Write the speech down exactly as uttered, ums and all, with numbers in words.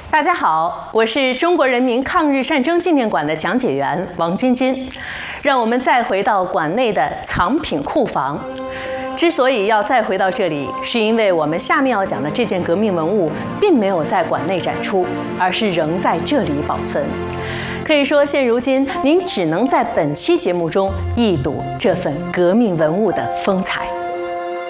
大家好，我是中国人民抗日战争纪念馆的讲解员王晶晶。让我们再回到馆内的藏品库房。之所以要再回到这里，是因为我们下面要讲的这件革命文物并没有在馆内展出，而是仍在这里保存。可以说，现如今您只能在本期节目中一睹这份革命文物的风采。